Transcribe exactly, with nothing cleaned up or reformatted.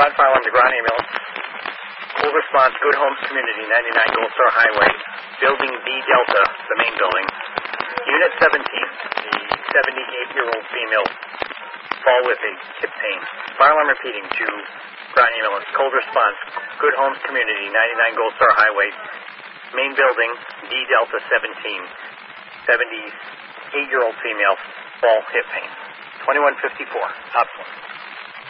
Broad fire alarm to ground ambulance. Cold response, Good Homes Community, ninety-nine Gold Star Highway, Building D Delta, the main building. Unit seventeen, the seventy-eight-year-old female, fall with a hip pain. Fire alarm repeating to ground ambulance. Cold response, Good Homes Community, ninety-nine Gold Star Highway, main building, D Delta seventeen, seventy-eight-year-old female, fall hip pain. twenty-one fifty-four, optional.